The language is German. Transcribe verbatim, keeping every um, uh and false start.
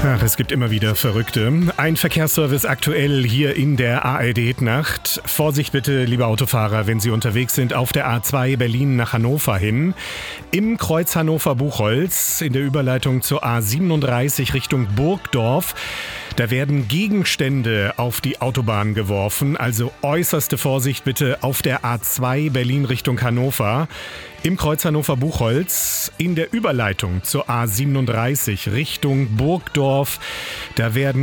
Ach, es gibt immer wieder Verrückte. Ein Verkehrsservice aktuell hier in der A R D-Nacht. Vorsicht bitte, liebe Autofahrer, wenn Sie unterwegs sind auf der A zwei Berlin nach Hannover hin. Im Kreuz Hannover-Buchholz in der Überleitung zur A siebenunddreißig Richtung Burgdorf. Da werden Gegenstände auf die Autobahn geworfen, also äußerste Vorsicht bitte auf der A zwei Berlin Richtung Hannover. Im Kreuz Hannover-Buchholz in der Überleitung zur A siebenunddreißig Richtung Burgdorf. Da werden